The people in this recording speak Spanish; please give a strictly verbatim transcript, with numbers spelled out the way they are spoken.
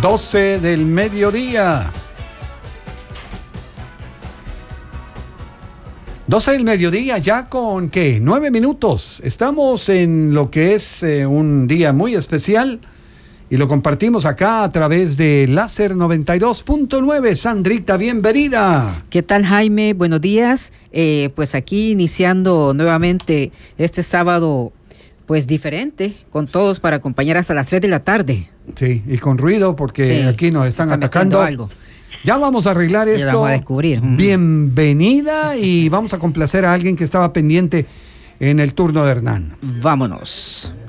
doce del mediodía. doce del mediodía, ya con, ¿qué? nueve minutos. Estamos en lo que es eh, un día muy especial y lo compartimos acá a través de Láser noventa y dos punto nueve. Sandrita, bienvenida. ¿Qué tal, Jaime? Buenos días. Eh, pues aquí iniciando nuevamente este sábado, pues diferente, con todos para acompañar hasta las tres de la tarde. Sí, y con ruido porque sí, aquí nos están, están atacando. Algo. Ya vamos a arreglar esto. Ya vamos a descubrir. Bienvenida y vamos a complacer a alguien que estaba pendiente en el turno de Hernán. Vámonos.